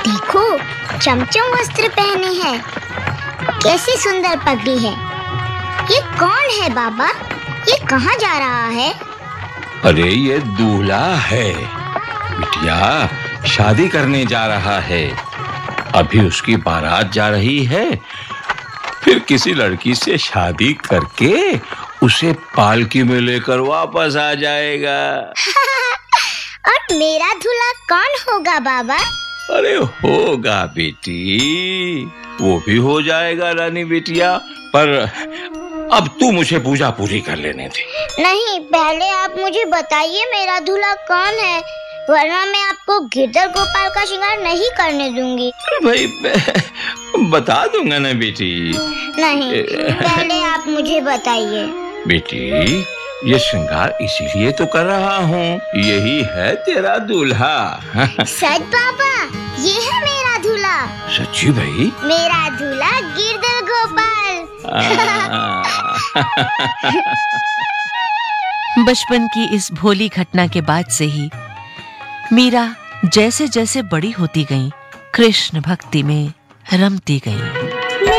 देखो, चमचम वस्त्र पहने हैं, कैसी सुंदर पगड़ी है। ये कौन है बाबा? ये कहाँ जा रहा है? अरे ये दूल्हा है बिटिया, शादी करने जा रहा है। अभी उसकी बारात जा रही है, फिर किसी लड़की से शादी करके उसे पालकी में लेकर वापस आ जाएगा। और मेरा दूल्हा कौन होगा बाबा? अरे होगा बेटी, वो भी हो जाएगा रानी बिटिया, पर अब तू मुझे पूजा पूरी कर लेने दे। नहीं, पहले आप मुझे बताइए मेरा दूल्हा कौन है, वरना मैं आपको गिरधर गोपाल का श्रृंगार नहीं करने दूंगी। भाई बता दूंगा ना बेटी। नहीं, पहले आप मुझे बताइए। बेटी, ये श्रृंगार इसीलिए तो कर रहा हूँ, यही है तेरा दूल्हा। सच बाबा, ये है मेरा दूल्हा? सच्ची भाई? मेरा दूल्हा गिरधर गोपाल। बचपन की इस भोली घटना के बाद से ही मीरा जैसे जैसे बड़ी होती गई, कृष्ण भक्ति में रमती गई।